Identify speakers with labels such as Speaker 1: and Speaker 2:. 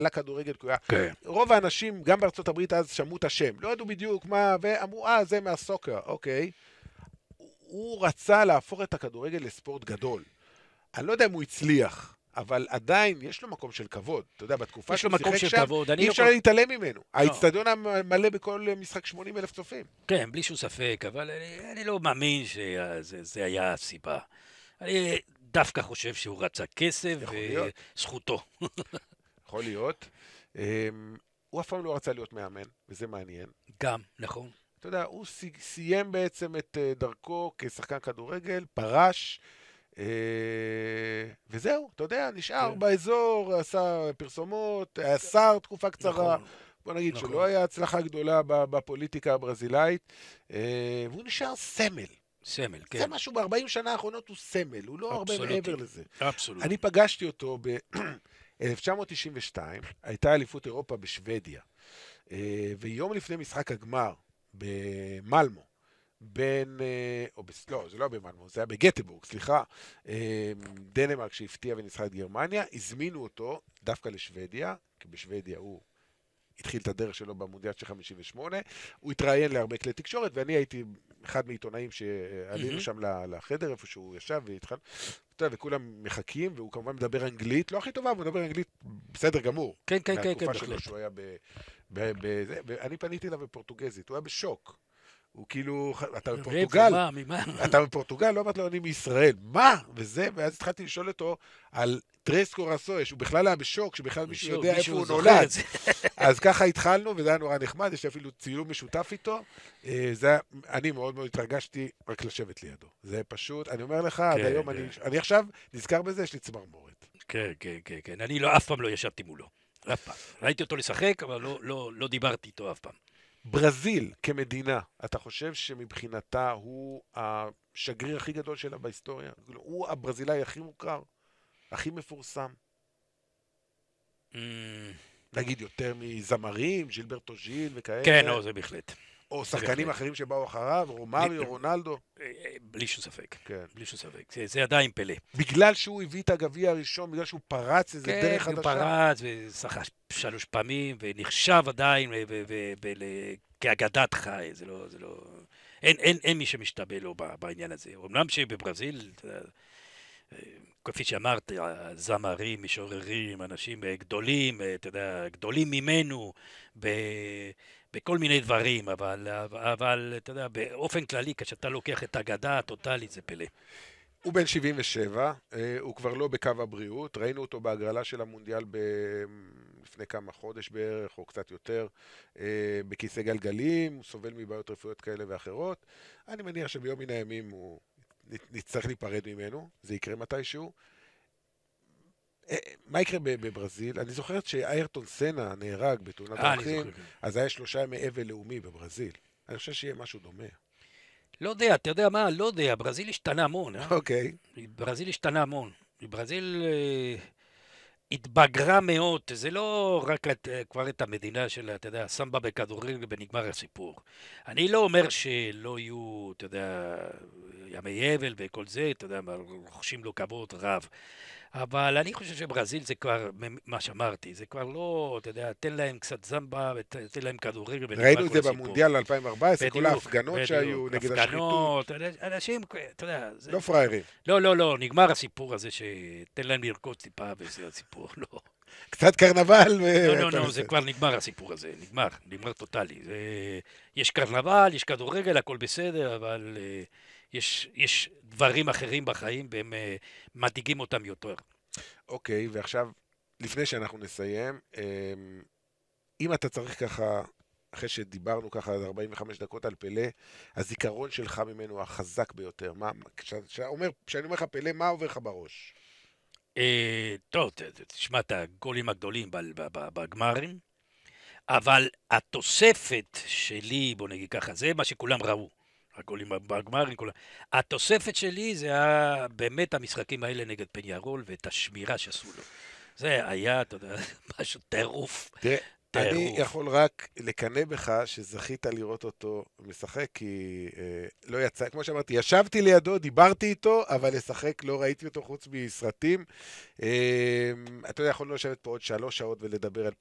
Speaker 1: לכדורגל, כי הוא היה...
Speaker 2: כן.
Speaker 1: רוב האנשים, גם בארצות הברית אז, שמעו את השם. לא ידעו בדיוק מה, ואמרו, זה מהסוקר, אוקיי. הוא רצה להפוך את הכדורגל לספורט גדול. אני לא יודע אם הוא הצליח, אבל עדיין יש לו מקום של כבוד. אתה יודע, בתקופה
Speaker 2: יש לו
Speaker 1: שהוא
Speaker 2: מקום
Speaker 1: שיחק
Speaker 2: של
Speaker 1: שם,
Speaker 2: כבוד.
Speaker 1: אי אפשר להתעלם ממנו.
Speaker 2: לא.
Speaker 1: האצטדיון המלא בכל משחק 80,000 צופים.
Speaker 2: כן, בלי שום ספק, אבל אני לא מאמין שזה היה הסיבה. אני דווקא חושב שהוא רצה כסף
Speaker 1: יכול להיות.
Speaker 2: וזכותו.
Speaker 1: יכול להיות. הוא אף פעם לא רצה להיות מאמן, וזה מעניין.
Speaker 2: גם, נכון.
Speaker 1: אתה יודע, הוא סיים בעצם את דרכו כשחקן כדורגל, פרש, וזהו, אתה יודע, נשאר באזור, עשה פרסומות, היה שר תקופה קצרה. בוא נגיד שלא היה הצלחה גדולה בפוליטיקה הברזילאית, והוא נשאר סמל.
Speaker 2: סמל, כן.
Speaker 1: זה משהו ב-40 שנה האחרונות הוא סמל, הוא לא הרבה מעבר לזה.
Speaker 2: אבסולוטי.
Speaker 1: אני פגשתי אותו ב-1992, הייתה אליפות אירופה בשוודיה, ויום לפני משחק הגמר במלמו, לא, זה לא במלמו, זה היה בגטבורג, סליחה, דנמרק שהפתיע וניצחה את גרמניה, הזמינו אותו דווקא לשוודיה, כי בשוודיה הוא התחיל את הדרך שלו במונדיאל של 58, הוא התראיין להרבה כלי תקשורת, ואני הייתי אחד מעיתונאים שעלינו שם לחדר, איפה שהוא ישב, וכולם מחכים, והוא כמובן מדבר אנגלית, לא הכי טובה, הוא מדבר אנגלית בסדר גמור.
Speaker 2: כן, כן, כן,
Speaker 1: מהתקופה
Speaker 2: בהחלט.
Speaker 1: שלו שהוא היה ואני פניתי אליו בפורטוגזית, הוא היה בשוק. הוא כאילו, אתה בפורטוגל? אתה בפורטוגל? לא אמרת לו, אני מישראל. מה? וזה, ואז התחלתי לשאול אותו על טרס קורסו, שהוא בכלל היה בשוק, שבכלל מישהו יודע איפה הוא נולד. אז ככה התחלנו, וזה היה נורא נחמד, יש אפילו צילום משותף איתו. אני מאוד מאוד התרגשתי רק לשבת לידו. זה פשוט, אני אומר לך, עד היום, אני עכשיו נזכר בזה, יש לי צמרמורת.
Speaker 2: כן, כן, כן, כן. אני אף פעם לא ישבתי מולו. אף פעם. ראיתי אותו לשחק, אבל לא דיברתי איתו אף פעם.
Speaker 1: ברזיל כמדינה, אתה חושב שמבחינתה הוא השגריר הכי גדול שלה בהיסטוריה? הוא הברזילאי הכי מוכר, הכי מפורסם? נגיד יותר מזמרים, ז'ילברטו ז'יל וכאלה?
Speaker 2: כן, לא, זה בהחלט.
Speaker 1: או שחקנים אחרים שבאו אחריו, רומאריו, רונלדו?
Speaker 2: בלי שום ספק.
Speaker 1: כן.
Speaker 2: בלי שום ספק. זה עדיין פלא.
Speaker 1: בגלל שהוא הביא את הגביע הראשון, בגלל שהוא פרץ איזה דרך חדשה?
Speaker 2: כן, הוא פרץ ושחק 3 פעמים, ונחשב עדיין כאגדת חי. זה לא... אין מי שמשתבא לו בעניין הזה. אמנם שבברזיל, כפי שאמרת, זמרים, משוררים, אנשים גדולים, אתה יודע, גדולים ממנו, בכל מיני דברים, אבל אתה יודע, באופן כללי, כשאתה לוקח את האגדה הטוטלית, זה פלא.
Speaker 1: הוא בן 77, הוא כבר לא בקו הבריאות, ראינו אותו בהגרלה של המונדיאל לפני כמה חודש בערך, או קצת יותר, בכיסא גלגלים, הוא סובל מבעיות רפואיות כאלה ואחרות. אני מניח שביום מן הימים הוא נצטרך להיפרד ממנו, זה יקרה מתישהו. מה יקרה בברזיל? אני זוכרת שאיירטון סנה נהרג בתאונת דרכים, אז היה 3 ימי אבל לאומי בברזיל. אני חושב שיהיה משהו דומה.
Speaker 2: לא יודע, אתה יודע מה? לא יודע, ברזיל השתנה המון.
Speaker 1: אוקיי.
Speaker 2: ברזיל השתנה המון. ברזיל התבגרה מאוד, זה לא רק כבר את המדינה של, אתה יודע, סמבה בכדורגל ונגמר הסיפור. אני לא אומר שלא יהיו, אתה יודע, ימי אבל וכל זה, אתה יודע, רוכשים לו כבוד רב. אבל אני חושב שברזיל זה כבר, מה שאמרתי, זה כבר לא, אתה יודע, תן להם קצת זמבה, ותן להם כדורגל ונגמר כל הסיפור.
Speaker 1: ראינו את זה במונדיאל 2014, כל ההפגנות שהיו נגד השחיתות.
Speaker 2: אנשים, אתה יודע...
Speaker 1: לא פריירים.
Speaker 2: לא, נגמר הסיפור הזה שתן להם לרקוד טיפה וזה הסיפור, לא.
Speaker 1: קצת קרנבל
Speaker 2: לא, זה כבר נגמר הסיפור הזה, נגמר טוטלי. יש קרנבל, יש כדורגל, הכל בסדר, אבל... יש דברים אחרים בחיים והם מדאיגים אותם יותר.
Speaker 1: אוקיי, ועכשיו, לפני שאנחנו נסיים, אם אתה צריך ככה, אחרי שדיברנו ככה 45 דקות על פלא, הזיכרון שלך ממנו החזק ביותר, כשאני אומר לך פלא, מה עובר לך בראש?
Speaker 2: טוב, תשמע את הגולים הגדולים בגמרים, אבל התוספת שלי, בוא נגיד ככה, זה מה שכולם ראו. הגולים בגמרים, התוספת שלי זה היה באמת המשחקים האלה נגד פניארול ואת השמירה שעשו לו. זה היה, אתה יודע, משהו טירוף.
Speaker 1: תראה, אני יכול רק לקנא בך שזכית לראות אותו משחק, כי לא יצא, כמו שאמרתי, ישבתי לידו, דיברתי איתו, אבל לשחק לא ראיתי אותו חוץ מסרטים. אתה יודע, יכולנו לשבת פה עוד 3 שעות ולדבר על